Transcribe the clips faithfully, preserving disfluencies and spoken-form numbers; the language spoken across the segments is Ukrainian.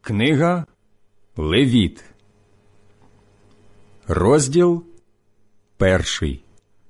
Книга Левіт, розділ перший.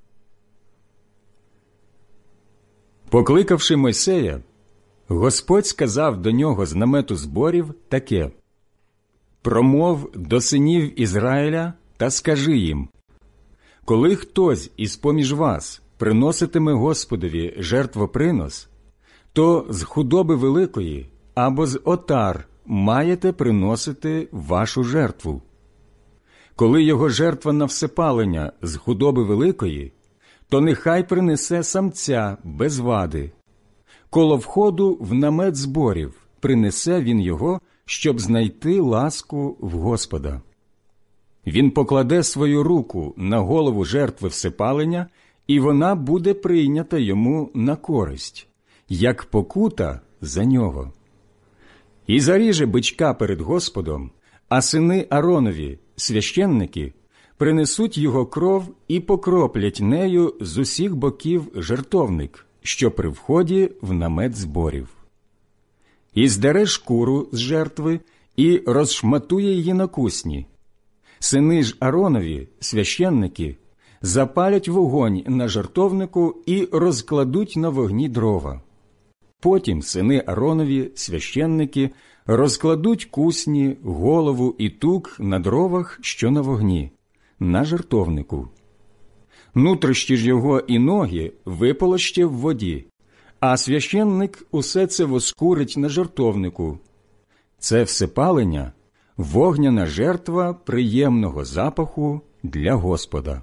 Покликавши Мойсея, Господь сказав до нього з намету зборів таке: «Промов до синів Ізраїля та скажи їм: коли хтось із-поміж вас приноситиме Господові жертвопринос, то з худоби великої або з отар маєте приносити вашу жертву. Коли його жертва на всепалення з худоби великої, то нехай принесе самця без вади. Коло входу в намет зборів принесе він його, щоб знайти ласку в Господа. Він покладе свою руку на голову жертви всепалення, і вона буде прийнята йому на користь, як покута за нього. І заріже бичка перед Господом, а сини Ааронові, священники, принесуть його кров і покроплять нею з усіх боків жертовник, що при вході в намет зборів. І здере шкуру з жертви і розшматує її на кусні. Сини ж Ааронові, священники, запалять вогонь на жертовнику і розкладуть на вогні дрова. Потім сини Ааронові, священники, розкладуть кусні, голову і тук на дровах, що на вогні, на жертовнику. Нутрощі ж його і ноги виполоще в воді, а священник усе це воскурить на жертовнику. Це всепалення – вогняна жертва приємного запаху для Господа.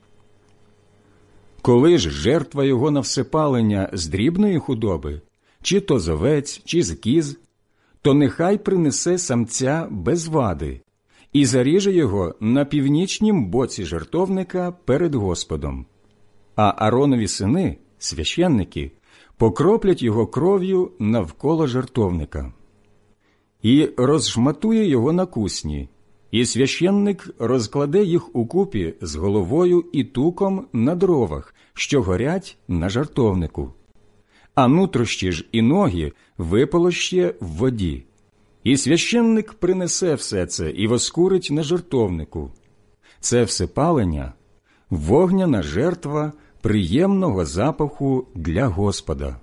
Коли ж жертва його на всепалення з дрібної худоби, чи то з овець, чи з кіз, то нехай принесе самця без вади і заріже його на північнім боці жертовника перед Господом. А Ааронові сини, священники, покроплять його кров'ю навколо жертовника. І розшматує його на кусні, і священник розкладе їх укупі з головою і туком на дровах, що горять на жертовнику. А нутрощі ж і ноги виполоще в воді. І священник принесе все це і воскурить на жертовнику. Це всепалення – вогняна жертва приємного запаху для Господа.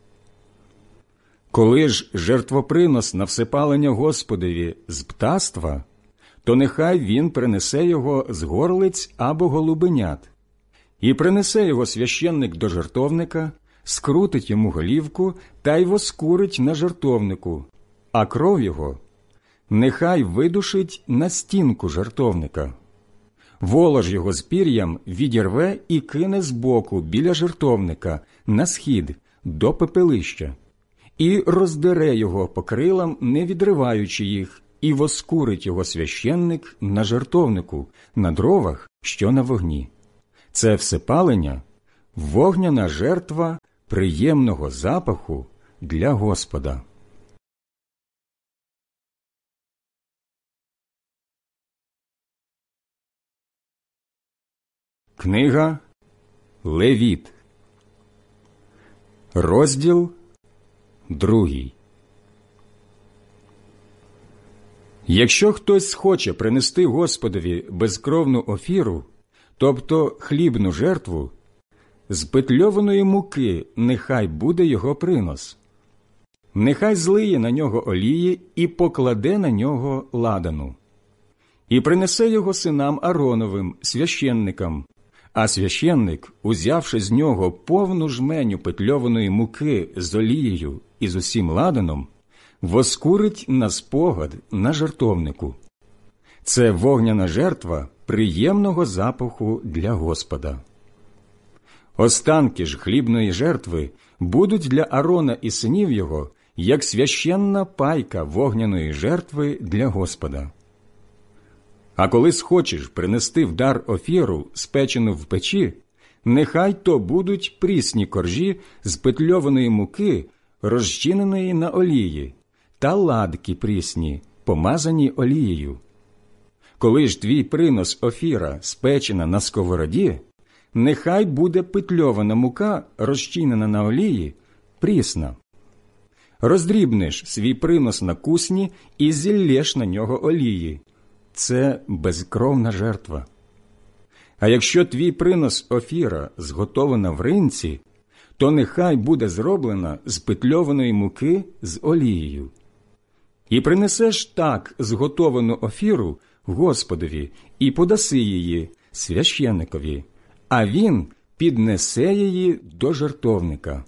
Коли ж жертвопринос на всепалення Господові з птаства, то нехай він принесе його з горлиць або голубенят. І принесе його священник до жертовника, скрутить йому голівку та й воскурить на жертовнику, а кров його нехай видушить на стінку жертовника. Волож його з пір'ям відірве і кине збоку біля жертовника на схід до пепелища, і роздере його по крилам, не відриваючи їх, і воскурить його священник на жертовнику, на дровах, що на вогні. Це всепалення – вогняна жертва приємного запаху для Господа. Книга Левіт, розділ другий. Якщо хтось схоче принести Господові безкровну офіру, тобто хлібну жертву, з петльованої муки нехай буде його принос. Нехай злиє на нього олії і покладе на нього ладану. І принесе його синам Аароновим, священникам, а священник, узявши з нього повну жменю петльованої муки з олією і з усім ладаном, воскурить на спогад на жертовнику. Це вогняна жертва приємного запаху для Господа. Останки ж хлібної жертви будуть для Аарона і синів його, як священна пайка вогняної жертви для Господа. А коли схочеш принести в дар офіру, спечену в печі, нехай то будуть прісні коржі з петльованої муки, розчиненої на олії, та ладки прісні, помазані олією. Коли ж твій принос офіра спечена на сковороді, нехай буде петльована мука, розчинена на олії, прісна. Роздрібнеш свій принос на кусні і зіллєш на нього олії. Це безкровна жертва. А якщо твій принос офіра зготована в ринці, то нехай буде зроблена з петльованої муки з олією. І принесеш так зготовану офіру Господові і подаси її священникові, а він піднесе її до жертовника.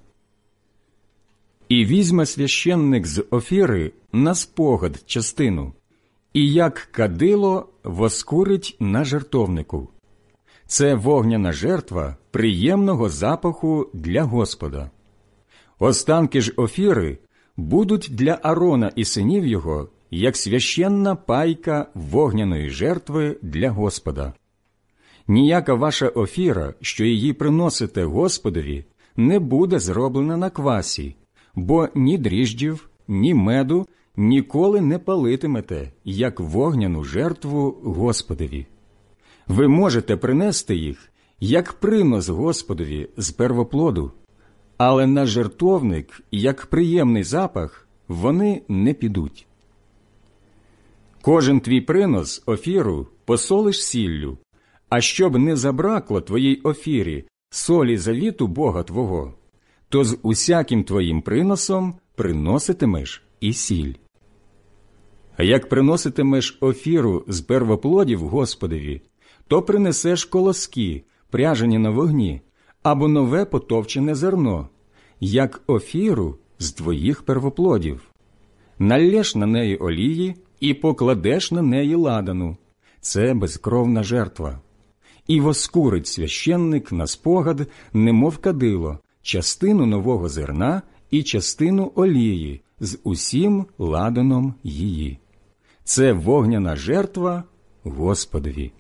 І візьме священник з офіри на спогад частину, і як кадило воскурить на жертовнику. Це вогняна жертва приємного запаху для Господа. Останки ж офіри будуть для Аарона і синів його, як священна пайка вогняної жертви для Господа. Ніяка ваша офіра, що її приносите Господові, не буде зроблена на квасі, бо ні дріжджів, ні меду ніколи не палитимете, як вогняну жертву Господові. Ви можете принести їх, як принос Господові з первоплоду, але на жертовник, як приємний запах, вони не підуть. Кожен твій принос офіру посолиш сіллю, а щоб не забракло твоїй офірі солі завіту Бога твого, то з усяким твоїм приносом приноситимеш і сіль. А як приноситимеш офіру з первоплодів Господові, то принесеш колоски, пряжені на вогні, або нове потовчене зерно, як офіру з твоїх первоплодів. Наллєш на неї олії і покладеш на неї ладану. Це безкровна жертва. І воскурить священник на спогад, немов кадило, частину нового зерна і частину олії з усім ладаном її. Це вогняна жертва Господові.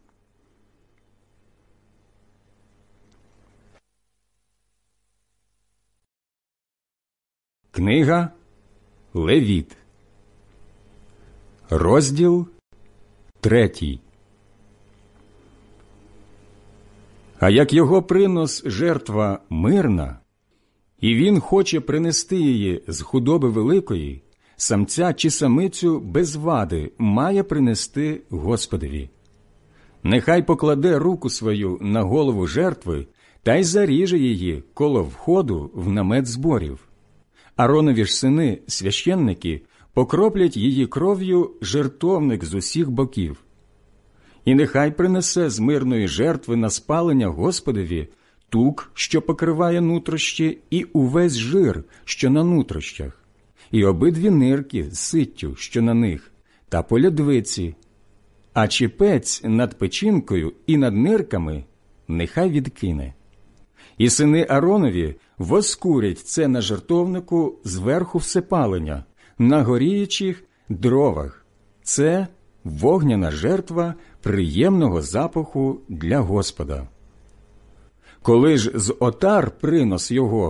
Книга Левіт, розділ третій. А як його принос жертва мирна, і він хоче принести її з худоби великої, самця чи самицю без вади має принести Господові. Нехай покладе руку свою на голову жертви та й заріже її коло входу в намет зборів. Ааронові ж сини, священники, покроплять її кров'ю жертовник з усіх боків. І нехай принесе з мирної жертви на спалення Господові тук, що покриває нутрощі, і увесь жир, що на нутрощах, і обидві нирки з ситтю, що на них, та по лядвиці, а чіпець над печінкою і над нирками нехай відкине. І сини Ааронові воскурять це на жертовнику зверху всепалення, на горіючих дровах. Це вогняна жертва приємного запаху для Господа. Коли ж з отар принос його